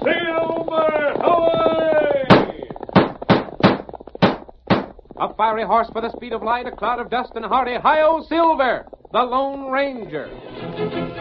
Silver, away! A fiery horse for the speed of light, a cloud of dust, and a hearty hi-yo, Silver, the Lone Ranger.